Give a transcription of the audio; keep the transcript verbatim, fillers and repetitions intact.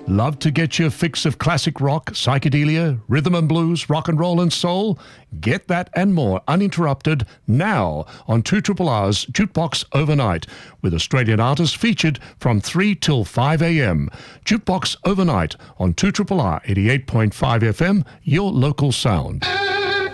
Love to get your fix of classic rock, psychedelia, rhythm and blues, rock and roll and soul? Get that and more uninterrupted now on two R R's Jukebox Overnight, with Australian artists featured from three till five a m. Jukebox Overnight on two R R R eighty-eight point five F M, your local sound.